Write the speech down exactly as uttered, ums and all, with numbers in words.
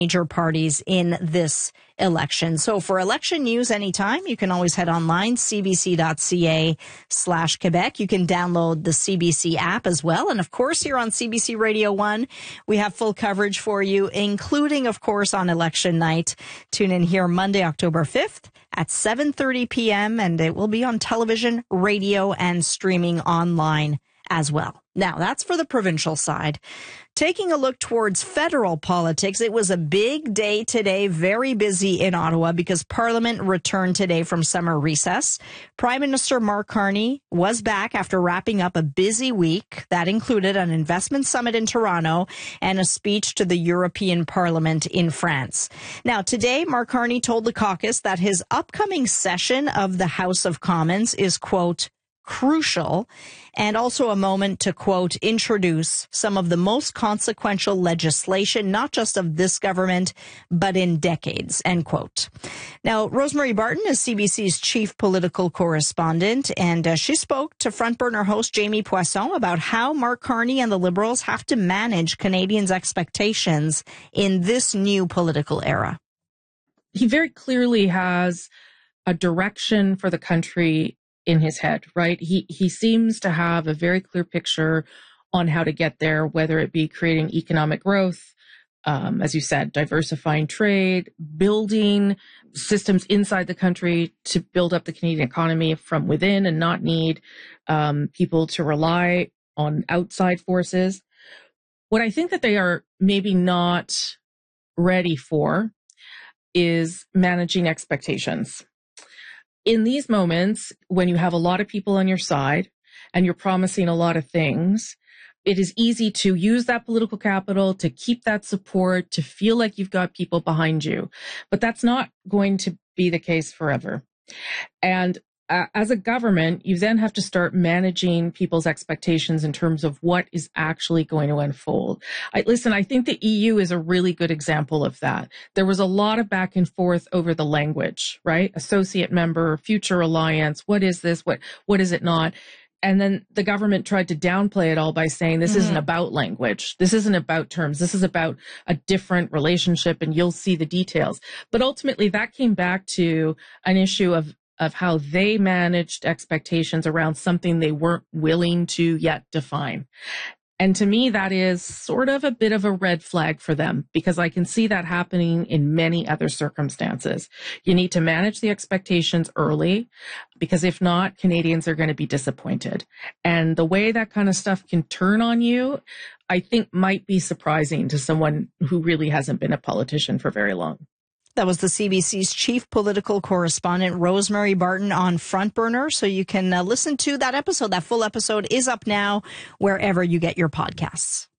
major parties in this election. So for election news anytime, you can always head online, cbc.ca slash Quebec. You can download the C B C app as well. And of course, here on C B C Radio one, we have full coverage for you, including, of course, on election night. Tune in here Monday, October fifth at seven thirty p.m. and it will be on television, radio, and streaming online as well. Now, that's for the provincial side. Taking a look towards federal politics, it was a big day today, very busy in Ottawa because Parliament returned today from summer recess. Prime Minister Mark Carney was back after wrapping up a busy week that included an investment summit in Toronto and a speech to the European Parliament in France. Now, today, Mark Carney told the caucus that his upcoming session of the House of Commons is, quote, crucial, and also a moment to, quote, introduce some of the most consequential legislation, not just of this government, but in decades, end quote. Now, Rosemary Barton is C B C's chief political correspondent, and uh, she spoke to Front Burner host Jamie Poisson about how Mark Carney and the Liberals have to manage Canadians' expectations in this new political era. He very clearly has a direction for the country in his head, right? He he seems to have a very clear picture on how to get there, whether it be creating economic growth, um, as you said, diversifying trade, building systems inside the country to build up the Canadian economy from within and not need um, people to rely on outside forces. What I think that they are maybe not ready for is managing expectations. In these moments, when you have a lot of people on your side and you're promising a lot of things, it is easy to use that political capital, to keep that support, to feel like you've got people behind you. But that's not going to be the case forever. And uh, as a government, you then have to start managing people's expectations in terms of what is actually going to unfold. I, listen, I think the E U is a really good example of that. There was a lot of back and forth over the language, right? Associate member, future alliance. What is this? What, what is it not? And then the government tried to downplay it all by saying this mm-hmm. isn't about language. This isn't about terms. This is about a different relationship, and you'll see the details. But ultimately, that came back to an issue of of how they managed expectations around something they weren't willing to yet define. And to me, that is sort of a bit of a red flag for them, because I can see that happening in many other circumstances. You need to manage the expectations early, because if not, Canadians are going to be disappointed. And the way that kind of stuff can turn on you, I think might be surprising to someone who really hasn't been a politician for very long. That was the C B C's chief political correspondent, Rosemary Barton, on Front Burner. So you can uh, listen to that episode. That full episode is up now wherever you get your podcasts.